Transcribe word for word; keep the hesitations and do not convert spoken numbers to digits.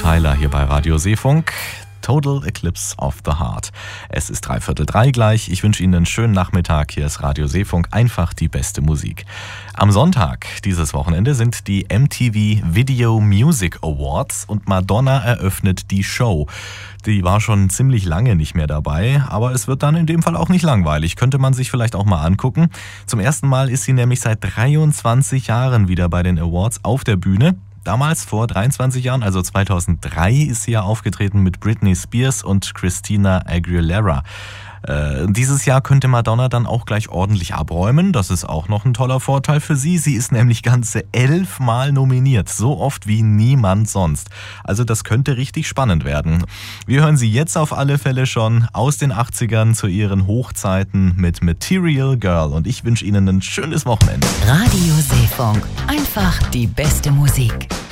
Tyler hier bei Radio Seefunk. Total Eclipse of the Heart. Es ist dreiviertel drei gleich. Ich wünsche Ihnen einen schönen Nachmittag. Hier ist Radio Seefunk, einfach die beste Musik. Am Sonntag dieses Wochenende sind die M T V Video Music Awards und Madonna eröffnet die Show. Die war schon ziemlich lange nicht mehr dabei, aber es wird dann in dem Fall auch nicht langweilig. Könnte man sich vielleicht auch mal angucken. Zum ersten Mal ist sie nämlich seit dreiundzwanzig Jahren wieder bei den Awards auf der Bühne. Damals, vor dreiundzwanzig Jahren, also zweitausenddrei, ist sie ja aufgetreten mit Britney Spears und Christina Aguilera. Äh, dieses Jahr könnte Madonna dann auch gleich ordentlich abräumen. Das ist auch noch ein toller Vorteil für sie. Sie ist nämlich ganze elfmal nominiert, so oft wie niemand sonst. Also das könnte richtig spannend werden. Wir hören sie jetzt auf alle Fälle schon aus den achtzigern zu ihren Hochzeiten mit Material Girl. Und ich wünsche Ihnen ein schönes Wochenende. Radio Seefunk, einfach die beste Musik.